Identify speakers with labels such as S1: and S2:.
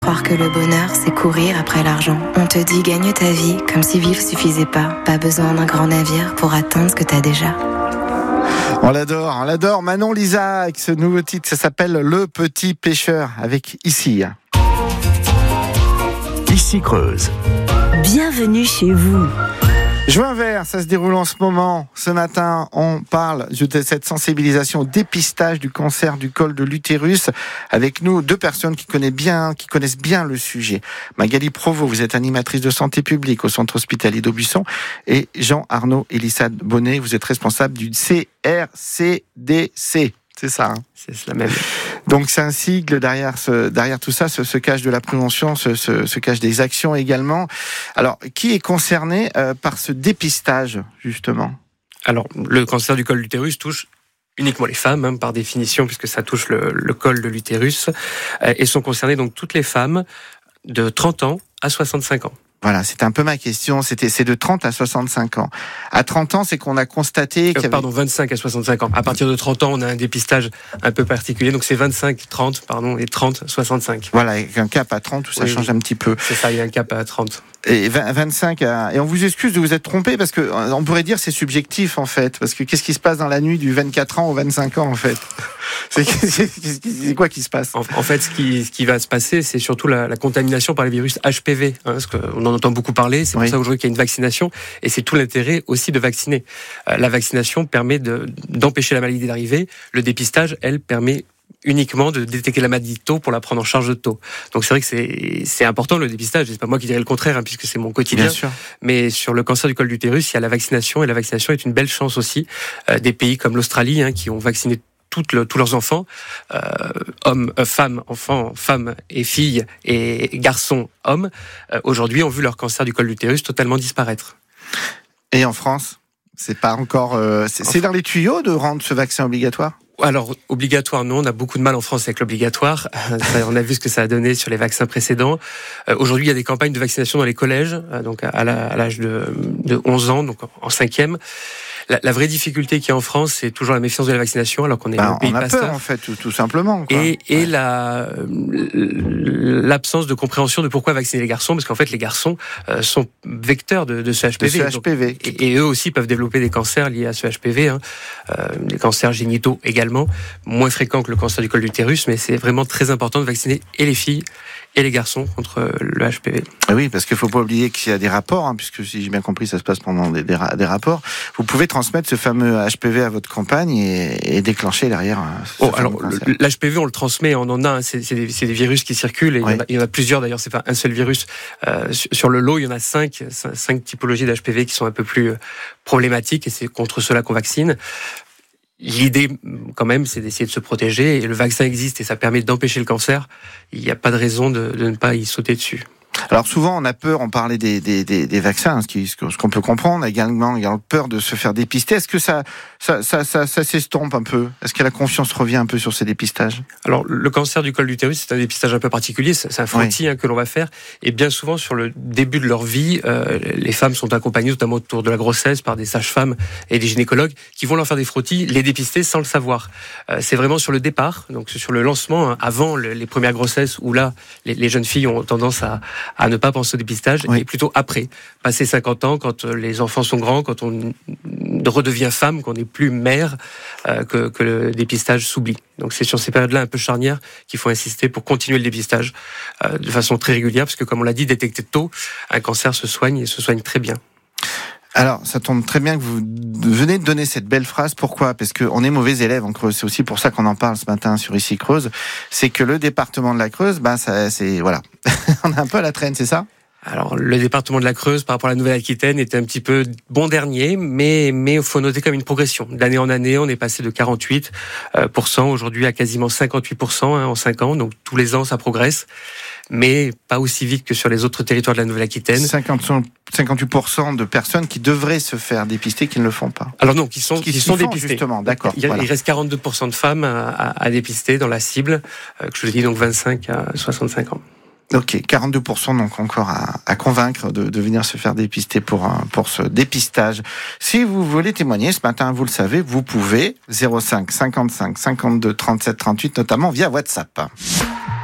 S1: croire que le bonheur, c'est courir après l'argent. On te dit gagne ta vie comme si vivre suffisait pas. Pas besoin d'un grand navire pour atteindre ce que t'as déjà.
S2: On l'adore. Manon Lisa, avec ce nouveau titre, ça s'appelle Le Petit Pêcheur, avec Ici.
S3: Ici Creuse.
S4: Bienvenue chez vous.
S2: Juin vert, ça se déroule en ce moment. Ce matin, on parle de cette sensibilisation au dépistage du cancer du col de l'utérus. Avec nous, deux personnes qui connaissent bien le sujet. Magali Provost, vous êtes animatrice de santé publique au centre hospitalier d'Aubusson. Et Jean-Arnaud Elissade Bonnet, vous êtes responsable du CRCDC. C'est ça, hein?
S5: C'est la même.
S2: Donc c'est un sigle derrière tout ça, se cache de la prévention, se cache des actions également. Alors, qui est concerné par ce dépistage, justement ?
S5: Alors, le cancer du col de l'utérus touche uniquement les femmes, par définition, puisque ça touche le col de l'utérus, et sont concernées donc toutes les femmes de 30 ans à 65 ans.
S2: Voilà, c'était un peu ma question. C'est de 30 à 65 ans. À 30 ans, c'est qu'on a constaté qu'il y avait...
S5: Pardon, 25 à 65 ans. À partir de 30 ans, on a un dépistage un peu particulier. Donc c'est 25, 30, et 30, 65.
S2: Voilà, avec un cap à 30 où ça change un petit peu.
S5: C'est ça, il y a un cap à 30.
S2: Et 25 à... Et on vous excuse de vous être trompé parce que on pourrait dire c'est subjectif en fait. Parce que qu'est-ce qui se passe dans la nuit du 24 ans au 25 ans en fait? C'est quoi qui se passe?
S5: En fait, ce qui va se passer, c'est surtout la contamination par les virus HPV. Parce qu'on en entend beaucoup parler. C'est pour ça aujourd'hui qu'il y a une vaccination. Et c'est tout l'intérêt aussi de vacciner. La vaccination permet d'empêcher la maladie d'arriver. Le dépistage, elle, permet uniquement de détecter la maladie tôt pour la prendre en charge de tôt. Donc c'est vrai que c'est important le dépistage, c'est pas moi qui dirais le contraire puisque c'est mon quotidien.
S2: Bien sûr.
S5: Mais sur le cancer du col de l'utérus, il y a la vaccination et la vaccination est une belle chance aussi. Des pays comme l'Australie qui ont vacciné tous leurs enfants, hommes, femmes, enfants, femmes et filles et garçons, hommes, aujourd'hui ont vu leur cancer du col de l'utérus totalement disparaître. Et
S2: en France, c'est pas encore, c'est dans les tuyaux de rendre ce vaccin obligatoire?
S5: Alors, obligatoire, non. On a beaucoup de mal en France avec l'obligatoire. On a vu ce que ça a donné sur les vaccins précédents. Aujourd'hui, il y a des campagnes de vaccination dans les collèges, donc à l'âge de 11 ans, donc en 5e. La vraie difficulté qu'il y a en France, c'est toujours la méfiance de la vaccination, alors qu'on est au pays Pasteur.
S2: On a peur, en fait, tout simplement. Quoi.
S5: Et l'absence de compréhension de pourquoi vacciner les garçons, parce qu'en fait, les garçons sont vecteurs de ce HPV. Et eux aussi peuvent développer des cancers liés à ce HPV, des cancers génitaux également, moins fréquents que le cancer du col de l'utérus, mais c'est vraiment très important de vacciner et les filles et les garçons contre le HPV.
S2: Oui, parce qu'il ne faut pas oublier qu'il y a des rapports, puisque si j'ai bien compris, ça se passe pendant des rapports. Vous pouvez transmettre ce fameux HPV à votre compagne et déclencher derrière
S5: l'HPV, on le transmet, on en a, c'est des virus qui circulent, et il y en a plusieurs d'ailleurs, c'est pas un seul virus. Sur le lot, il y en a 5 typologies d'HPV qui sont un peu plus problématiques, et c'est contre cela qu'on vaccine. L'idée, quand même, c'est d'essayer de se protéger, et le vaccin existe et ça permet d'empêcher le cancer. Il n'y a pas de raison de ne pas y sauter dessus.
S2: Alors souvent on a peur, on parlait des vaccins, ce qu'on peut comprendre, également peur de se faire dépister. Est-ce que ça s'estompe un peu? Est-ce que la confiance revient un peu sur ces dépistages? Alors
S5: le cancer du col de l'utérus, c'est un dépistage un peu particulier, c'est un frottis que l'on va faire, et bien souvent sur le début de leur vie, les femmes sont accompagnées notamment autour de la grossesse par des sages-femmes et des gynécologues qui vont leur faire des frottis, les dépister sans le savoir. C'est vraiment sur le départ, donc sur le lancement, avant les premières grossesses, où là les jeunes filles ont tendance à ne pas penser au dépistage, et plutôt après, passé 50 ans, quand les enfants sont grands, quand on redevient femme, qu'on n'est plus mère, que le dépistage s'oublie. Donc c'est sur ces périodes-là un peu charnières qu'il faut insister pour continuer le dépistage de façon très régulière, parce que comme on l'a dit, détecté tôt, un cancer se soigne, et se soigne très bien.
S2: Alors, ça tombe très bien que vous venez de donner cette belle phrase. Pourquoi ? Parce qu'on est mauvais élèves en Creuse. C'est aussi pour ça qu'on en parle ce matin sur Ici Creuse. C'est que le département de la Creuse, voilà. On est un peu à la traîne, c'est ça ?
S5: Alors, le département de la Creuse, par rapport à la Nouvelle-Aquitaine, était un petit peu bon dernier, mais il faut noter comme une progression. D'année en année, on est passé de 48% aujourd'hui à quasiment 58% en 5 ans. Donc, tous les ans, ça progresse, mais pas aussi vite que sur les autres territoires de la Nouvelle-Aquitaine.
S2: 58% de personnes qui devraient se faire dépister, qui ne le font pas.
S5: Alors non, qui sont dépistés.
S2: Justement, d'accord.
S5: Il reste 42% de femmes à dépister dans la cible, que je vous dis donc 25 à 65 ans.
S2: Ok, 42% donc encore à convaincre de venir se faire dépister pour ce dépistage. Si vous voulez témoigner ce matin, vous le savez, vous pouvez 05 55 52 37 38, notamment via WhatsApp.